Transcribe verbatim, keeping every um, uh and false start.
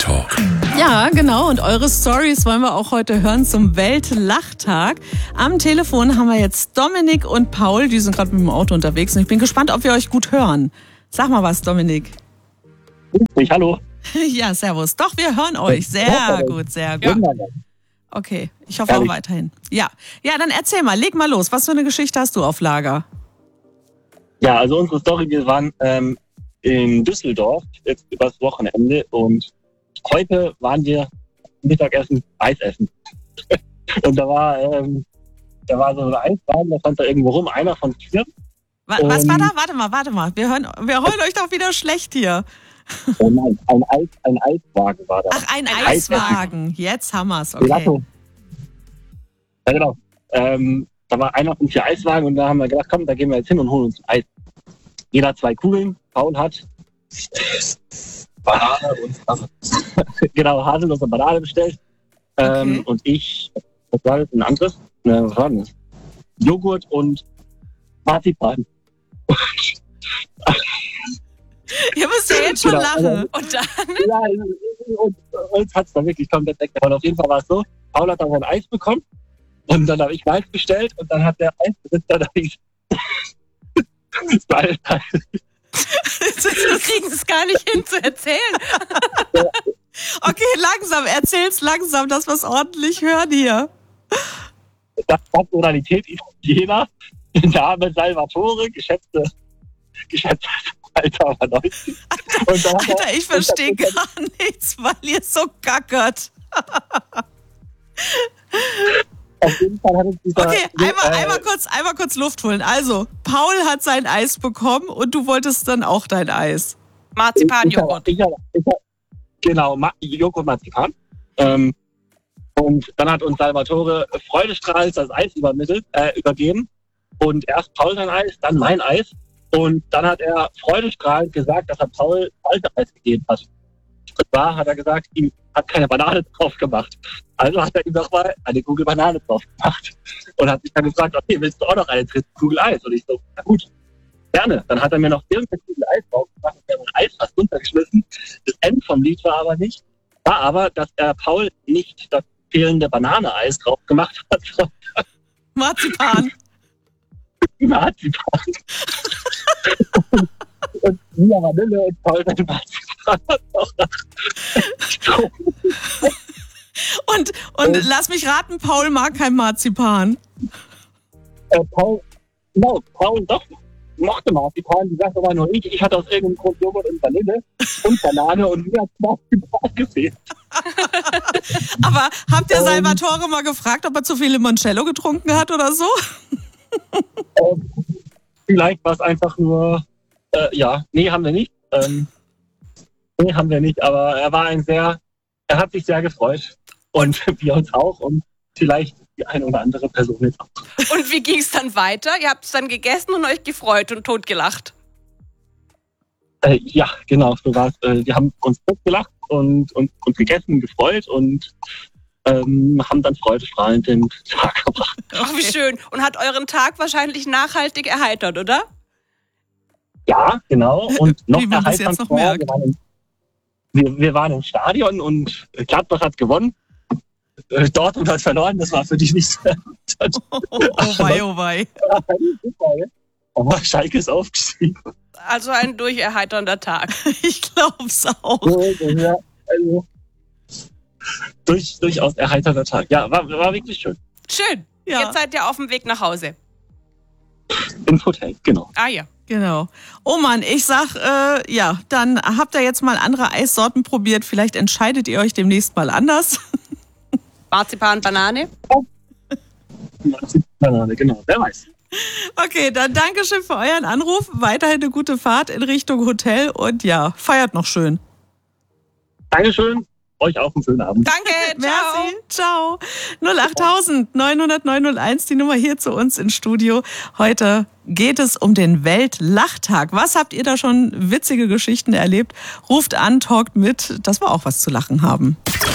Talk. Ja, genau. Und eure Stories wollen wir auch heute hören zum Weltlachtag. Am Telefon haben wir jetzt Dominik und Paul. Die sind gerade mit dem Auto unterwegs. Und ich bin gespannt, ob wir euch gut hören. Sag mal was, Dominik. Ich, hallo. Ja, servus. Doch, wir hören euch. Sehr gut, sehr gut. Okay, ich hoffe auch weiterhin. Ja, ja, dann erzähl mal, leg mal los. Was für eine Geschichte hast du auf Lager? Ja, also unsere Story, wir waren ähm, in Düsseldorf jetzt übers Wochenende und heute waren wir Mittagessen, Eis essen. Und da war, ähm, da war so ein Eiswagen, da stand da irgendwo rum, einer von vier. Was, was war da? Warte mal, warte mal. Wir hören, wir hören euch doch wieder schlecht hier. Oh nein, ein, Eis, ein Eiswagen war da. Ach, ein, ein Eiswagen. Jetzt haben wir's, okay. Ja, genau. Ähm, da war einer von vier Eiswagen und da haben wir gedacht, komm, da gehen wir jetzt hin und holen uns ein Eis. Jeder zwei Kugeln. Paul hat Banane und also, genau, Haselnuss und Banane bestellt. Ähm, okay. Und ich, was war das, ein anderes? Ne, was war das? Joghurt und Marzipan. Ihr müsst ja jetzt schon genau, lachen. Also, und dann? Ja, und, uns hat es dann wirklich komplett weg. Aber auf jeden Fall war es so, Paul hat dann ein Eis bekommen und dann habe ich Eis bestellt und dann hat der Eisbesitzer da ich Wir kriegen es gar nicht hin zu erzählen. Okay, langsam, erzähl's langsam, dass wir es ordentlich hören hier. Das hat Moralität Italiener, Name Salvatore, geschätzte, geschätzte Alter war neunzig. Alter, Alter, ich verstehe gar nichts, weil ihr so gackert. Auf jeden Fall hat uns dieser, okay, einmal, äh, einmal, kurz, einmal kurz Luft holen. Also, Paul hat sein Eis bekommen und du wolltest dann auch dein Eis. Marzipan-Joghurt. Ich, ich, ich, genau, Ma- Joghurt, Marzipan. Ähm, und dann hat uns Salvatore freudestrahlend das Eis übermittelt, äh, übergeben. Und erst Paul sein Eis, dann mein Eis. Und dann hat er freudestrahlend gesagt, dass er Paul falsches Eis gegeben hat. Und zwar hat er gesagt, ihm hat keine Banane drauf gemacht. Also hat er ihm nochmal eine Kugel Banane drauf gemacht. Und hat sich dann gefragt, okay, willst du auch noch eine dritte Kugel Eis? Und ich so, na gut, gerne. Dann hat er mir noch irgendeine Kugel Eis drauf gemacht und mir mein Eis fast runtergeschmissen. Das Ende vom Lied war aber nicht, war aber, dass er Paul nicht das fehlende Banane-Eis drauf gemacht hat. Marzipan. Marzipan. Und Mia Vanille und Paul sein Marzipan hat auch nach. Und, und äh, lass mich raten, Paul mag kein Marzipan. Äh, Paul, genau, Paul doch mochte Marzipan. Die Sache war nur ich. Ich hatte aus irgendeinem Grund Joghurt und Vanille und Banane und mir hat Marzipan gefehlt. Aber habt ihr Salvatore ähm, mal gefragt, ob er zu viel Limoncello getrunken hat oder so? Ähm, vielleicht war es einfach nur, äh, ja, nee, haben wir nicht. Ähm, nee, haben wir nicht, aber er war ein sehr, er hat sich sehr gefreut. Und wir uns auch und vielleicht die eine oder andere Person jetzt auch. Und wie ging es dann weiter? Ihr habt es dann gegessen und euch gefreut und totgelacht? Äh, ja, genau, so war es. Äh, wir haben uns totgelacht und, und, und gegessen, gefreut und ähm, haben dann freudestrahlend den Tag gebracht. Ach, wie schön. Und hat euren Tag wahrscheinlich nachhaltig erheitert, oder? Ja, genau. Und noch wie man das jetzt noch merkt. Wir waren, im, wir, wir waren im Stadion und Gladbach hat gewonnen. Dortmund hat verloren, das war für dich nicht so. Oh, oh, oh wei, oh wei. Aber Schalke ist aufgestiegen. Also ein durcherheiternder Tag. Ich glaub's auch. Ja, also, durch, durchaus erheiternder Tag. Ja, war, war wirklich schön. Schön. Ja. Jetzt seid ihr auf dem Weg nach Hause. Ins Hotel, genau. Ah ja. Genau. Oh Mann, ich sag, äh, ja, dann habt ihr jetzt mal andere Eissorten probiert. Vielleicht entscheidet ihr euch demnächst mal anders. Marzipan, Banane? Marzipan, Banane, genau. Wer weiß. Okay, dann Dankeschön für euren Anruf. Weiterhin eine gute Fahrt in Richtung Hotel und ja, feiert noch schön. Dankeschön. Euch auch einen schönen Abend. Danke, ciao. Merci, ciao. null acht neun null null neun null eins, die Nummer hier zu uns ins Studio. Heute geht es um den Weltlachtag. Was habt ihr da schon witzige Geschichten erlebt? Ruft an, talkt mit, dass wir auch was zu lachen haben.